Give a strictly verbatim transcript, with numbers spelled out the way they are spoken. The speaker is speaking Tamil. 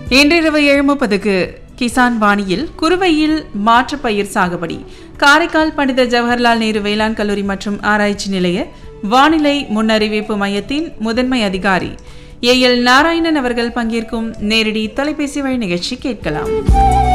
இன்றிரவு ஏழு முப்பதுக்கு கிசான் வாணியில் குறுவையில் மாற்று பயிர் சாகுபடி காரைக்கால் பண்டித ஜவஹர்லால் நேரு வேளாண் கல்லூரி மற்றும் ஆராய்ச்சி நிலைய வானிலை முன்னறிவிப்பு மையத்தின் முதன்மை அதிகாரி ஏ எல் நாராயணன் அவர்கள் பங்கேற்கும் நேரடி தொலைபேசி வழி நிகழ்ச்சி கேட்கலாம்.